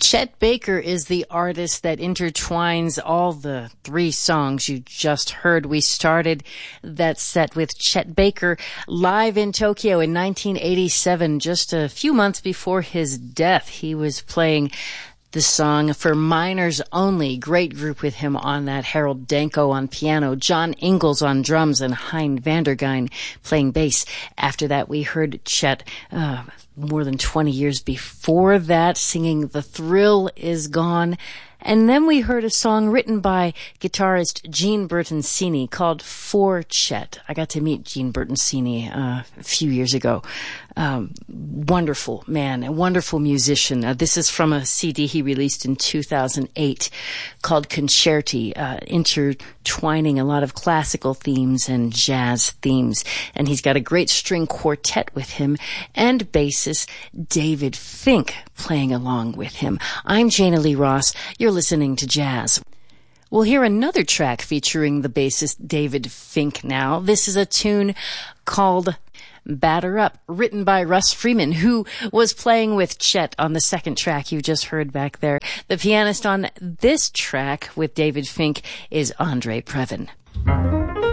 Chet Baker is the artist that intertwines all the three songs you just heard. We started that set with Chet Baker live in Tokyo in 1987, just a few months before his death. He was playing the song For Minors Only. Great group with him on that. Harold Danko on piano, John Ingalls on drums, and Hein Vandergein playing bass. After that, we heard Chet more than 20 years before that singing The Thrill Is Gone. And then we heard a song written by guitarist Gene Bertoncini called For Chet. I got to meet Gene Bertoncini a few years ago. Wonderful man, a wonderful musician. This is from a CD he released in 2008 called Concerti, intertwining a lot of classical themes and jazz themes. And he's got a great string quartet with him and bassist David Fink playing along with him. I'm Jana Lee Ross. You're listening to Jazz. We'll hear another track featuring the bassist David Fink now. This is a tune called Batter Up, written by Russ Freeman, who was playing with Chet on the second track you just heard back there. The pianist on this track with David Fink is Andre Previn.